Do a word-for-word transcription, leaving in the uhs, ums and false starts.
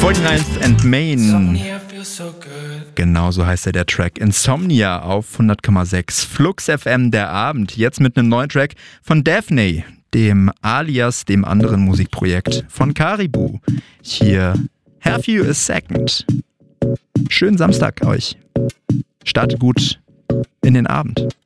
forty-ninth and Main. Genau so heißt er, der Track. Insomnia auf hundert Komma sechs. Flux F M, der Abend. Jetzt mit einem neuen Track von Daphne, dem alias dem anderen Musikprojekt von Caribou. Hier, Have You a Second. Schönen Samstag euch. Startet gut in den Abend.